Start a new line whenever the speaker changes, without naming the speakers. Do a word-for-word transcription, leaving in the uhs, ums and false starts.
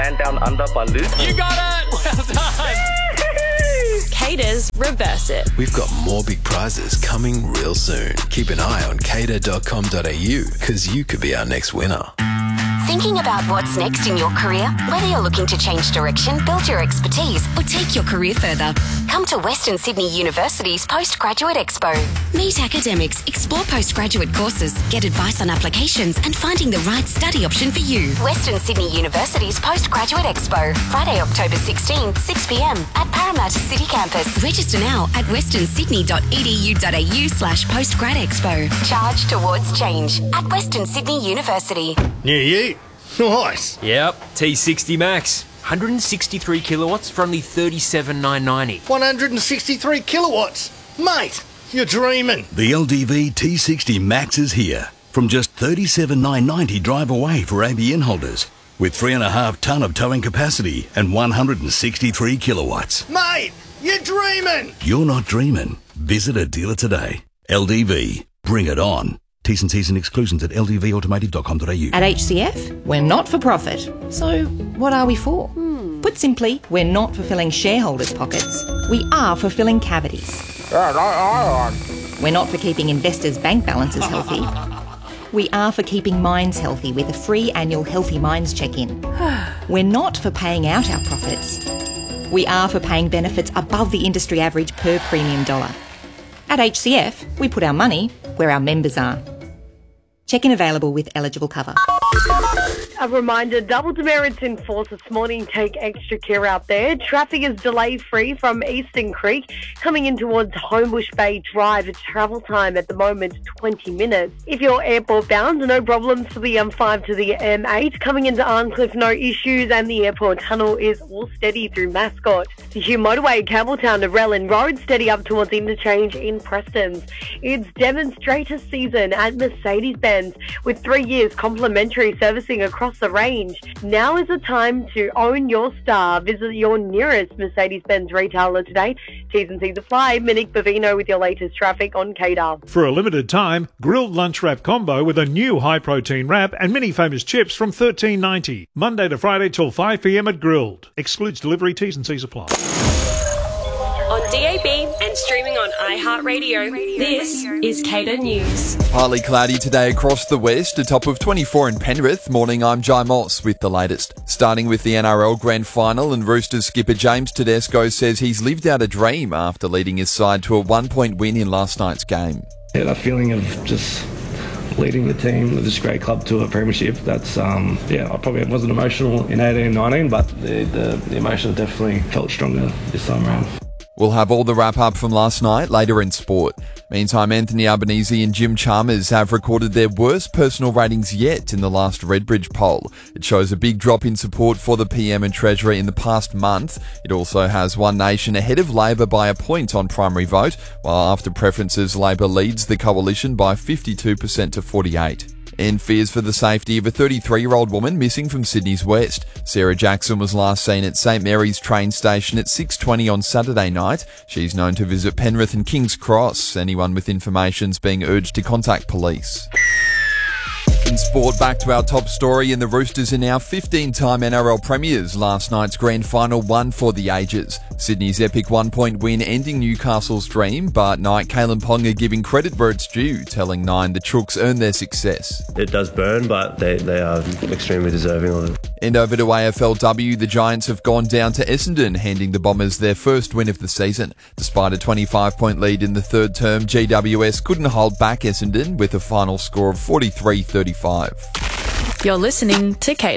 land down under Baloo.
You got it! Well done!
Cater's Reverse It.
We've got more big prizes coming real soon. Keep an eye on cater dot com dot a u because you could be our next winner.
Thinking about what's next in your career? Whether you're looking to change direction, build your expertise, or take your career further, come to Western Sydney University's Postgraduate Expo. Meet academics, explore postgraduate courses, get advice on applications, and finding the right study option for you. Western Sydney University's Postgraduate Expo, Friday, October sixteenth, six p m at Parramatta City Campus. Register now at western sydney dot e d u dot a u slash postgrad expo. Charge towards change at Western Sydney University.
Yeah, yeah. Nice.
Yep, T sixty Max. one hundred sixty-three kilowatts for only thirty-seven thousand nine hundred ninety.
one hundred sixty-three kilowatts. Mate, you're dreaming.
The L D V T sixty Max is here. From just thirty-seven thousand nine hundred ninety drive away for A B N holders. With three and a half tonne of towing capacity and one hundred sixty-three kilowatts.
Mate, you're dreaming.
You're not dreaming. Visit a dealer today. L D V. Bring it on. T's and C's and exclusions at l d v automotive dot com dot a u.
At H C F, we're not for profit. So what are we for? Hmm. Put simply, we're not for filling shareholders' pockets. We are for filling cavities. We're not for keeping investors' bank balances healthy. We are for keeping minds healthy with a free annual Healthy Minds check-in. We're not for paying out our profits. We are for paying benefits above the industry average per premium dollar. At H C F, we put our money where our members are. Check-in available with eligible cover.
A reminder, double demerits in force this morning. Take extra care out there. Traffic is delay-free from Eastern Creek coming in towards Homebush Bay Drive. Its travel time at the moment, twenty minutes. If you're airport bound, no problems for the M five to the M eight. Coming into Arncliffe, no issues, and the airport tunnel is all steady through Mascot. The Hugh Motorway, Campbelltown to Relin Road, steady up towards interchange in Prestons. It's demonstrator season at Mercedes-Benz with three years complimentary servicing across the range. Now is the time to own your star. Visit your nearest Mercedes-Benz retailer today. T's and C's apply. Monique Bavino with your latest traffic on K D A R.
For a limited time, grilled lunch wrap combo with a new high-protein wrap and mini famous chips from thirteen ninety. Monday to Friday till five p m at Grilled. Excludes delivery. T's and C's apply.
On D A B and streaming on iHeartRadio, this is Cater News.
Partly cloudy today across the west, a top of twenty-four in Penrith. Morning, I'm Jai Moss with the latest. Starting with the N R L Grand Final, and Roosters skipper James Tedesco says he's lived out a dream after leading his side to a one-point win in last night's game.
Yeah, that feeling of just leading the team with this great club to a premiership, that's, um, yeah, I probably wasn't emotional in eighteen nineteen, but the, the, the emotion definitely felt stronger this time around.
We'll have all the wrap-up from last night later in sport. Meantime, Anthony Albanese and Jim Chalmers have recorded their worst personal ratings yet in the last Redbridge poll. It shows a big drop in support for the P M and Treasurer in the past month. It also has One Nation ahead of Labor by a point on primary vote, while after preferences, Labor leads the coalition by fifty-two percent to forty-eight. And fears for the safety of a thirty-three-year-old woman missing from Sydney's west. Sarah Jackson was last seen at St Mary's train station at six twenty on Saturday night. She's known to visit Penrith and King's Cross. Anyone with information's being urged to contact police. In sport, back to our top story, and the Roosters are now fifteen-time N R L premiers. Last night's grand final won for the ages. Sydney's epic one-point win ending Newcastle's dream, but Knight Kalen Ponga giving credit where it's due, telling Nine the Chooks earned their success.
It does burn, but they, they are extremely deserving of it.
And over to A F L W, the Giants have gone down to Essendon, handing the Bombers their first win of the season. Despite a twenty-five point lead in the third term, G W S couldn't hold back Essendon with a final score of forty-three thirty-five.
You're listening to Cater.